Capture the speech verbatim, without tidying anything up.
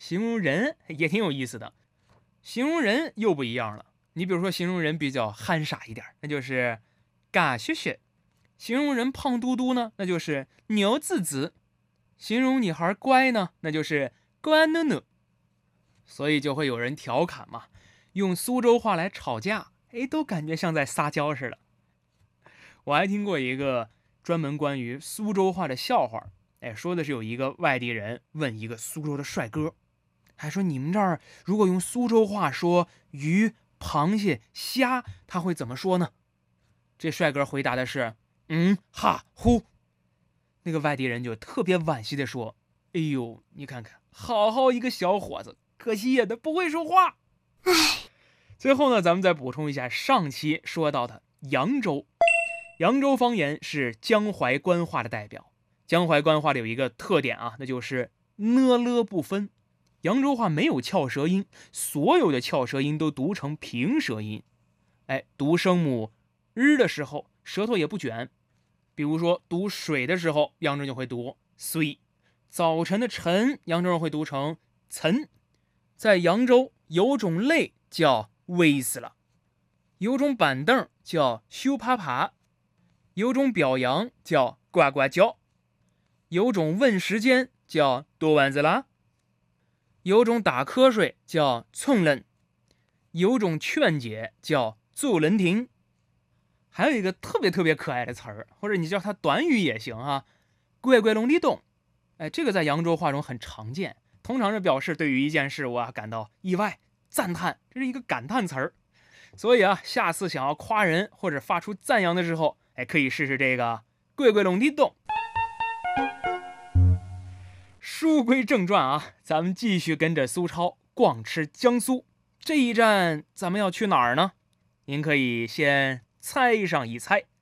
形容人也挺有意思的。形容人又不一样了，你比如说形容人比较憨傻一点，那就是嘎学学；形容人胖嘟嘟呢，那就是牛滋滋；形容女孩乖呢，那就是乖努努。所以就会有人调侃嘛，用苏州话来吵架，哎，都感觉像在撒娇似的。我还听过一个专门关于苏州话的笑话，哎，说的是有一个外地人问一个苏州的帅哥，还说你们这儿如果用苏州话说鱼、螃蟹、虾，他会怎么说呢？这帅哥回答的是嗯哈呼。那个外地人就特别惋惜的说，哎呦，你看看，好好一个小伙子，可惜呀，他不会说话。唉，最后呢，咱们再补充一下上期说到的扬州。扬州方言是江淮官话的代表。江淮官话的有一个特点啊，那就是呢了不分。扬州话没有翘舌音，所有的翘舌音都读成平舌音。哎，读声母日的时候，舌头也不卷。比如说读水的时候，扬州就会读水；早晨的晨，扬州人会读成晨。在扬州有种累叫微死了，有种板凳叫羞趴趴，有种表扬叫呱呱叫，有种问时间叫多晚子啦，有种打瞌睡叫蹭冷，有种劝解叫做人停。还有一个特别特别可爱的词儿，或者你叫它短语也行啊，乖乖龙地洞。哎，这个在扬州话中很常见，通常是表示对于一件事物啊感到意外、赞叹，这是一个感叹词儿。所以啊，下次想要夸人或者发出赞扬的时候，哎，可以试试这个乖乖龙地洞。书归正传啊，咱们继续跟着苏超逛吃江苏。这一站咱们要去哪儿呢？您可以先猜上一猜。